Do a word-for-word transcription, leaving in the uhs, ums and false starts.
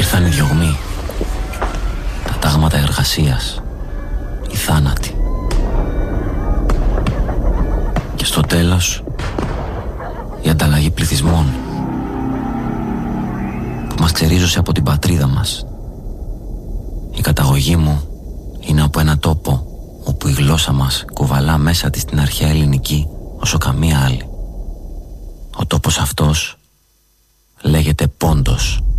Ήρθαν οι διωγμοί, τα τάγματα εργασίας, οι θάνατοι. Και στο τέλος, η ανταλλαγή πληθυσμών που μας ξερίζωσε από την πατρίδα μας. Η καταγωγή μου είναι από ένα τόπο όπου η γλώσσα μας κουβαλά μέσα της την αρχαία ελληνική όσο καμία άλλη. Ο τόπος αυτός λέγεται Πόντος.